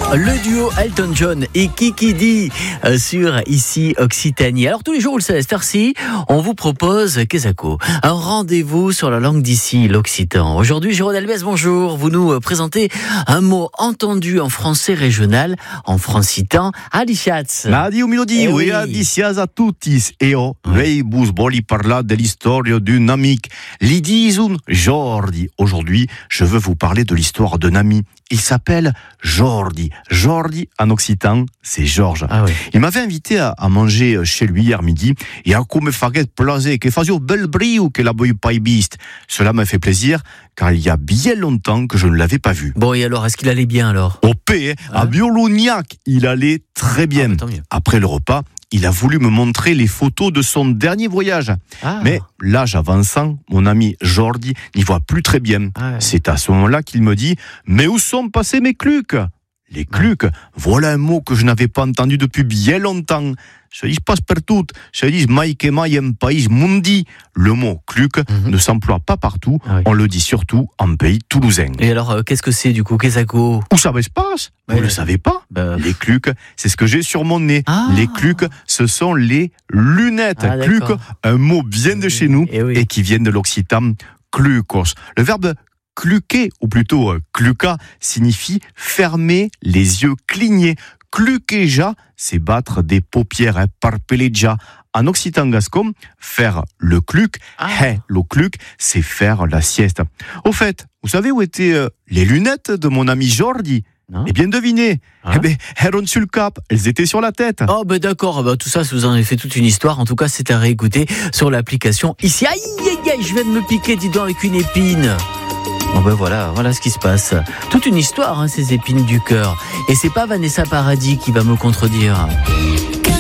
Le duo Elton John et Kiki Dee sur Ici Occitanie. Alors tous les jours, vous le savez, à cette heure-ci, on vous propose, Kesako, un rendez-vous sur la langue d'ici, l'occitan. Aujourd'hui, Jérôme Albès, bonjour. Vous nous présentez un mot entendu en français régional, en francitan, Adiciaz. Madio Milodi, oui, Adiciaz a tutis. Io veibus voli parla de l'histoire d'un ami. Lidizun Jordi. Aujourd'hui, je veux vous parler de l'histoire d'un ami. Il s'appelle Jordi. Jordi, en occitan, c'est Georges. Ah oui. Il m'avait invité à manger chez lui hier midi et à come faguet plaisir que fasio bel brio que la boy paibiste. Cela m'a fait plaisir car il y a bien longtemps que je ne l'avais pas vu. Bon, et alors, est-ce qu'il allait bien alors? Au P, à Biolognac, il allait très bien. Tant mieux. Après le repas, il a voulu me montrer les photos de son dernier voyage. Mais l'âge avançant, mon ami Jordi n'y voit plus très bien. C'est à ce moment-là qu'il me dit « Mais où sont passés mes cluques ?» Les cluques, voilà un mot que je n'avais pas entendu depuis bien longtemps. Je dis passe partout, je dis mai que mai en pays mundi. Le mot cluque ne s'emploie pas partout, on le dit surtout en pays toulousain. Et alors, qu'est-ce que c'est du coup, Kesako? Où ça se passe? Vous le savez pas? Les cluques, c'est ce que j'ai sur mon nez. Les cluques, ce sont les lunettes. Cluques, un mot bien de chez nous et qui vient de l'occitan clucos. Le verbe cluquer, ou plutôt cluca, signifie fermer les yeux, cligner. Cluqueja, c'est battre des paupières, parpeleja. En occitan gascon, faire le cluc, le cluc, c'est faire la sieste. Au fait, vous savez où étaient les lunettes de mon ami Jordi? Eh bien, devinez. Elles ont sur le cap, elles étaient sur la tête. Oh, ben d'accord, tout ça, vous en avez fait toute une histoire. En tout cas, c'est à réécouter sur l'application ici. Aïe, aïe, aïe, je viens de me piquer, dis donc, avec une épine. Bon ben voilà ce qui se passe. Toute une histoire, ces épines du cœur. Et c'est pas Vanessa Paradis qui va me contredire.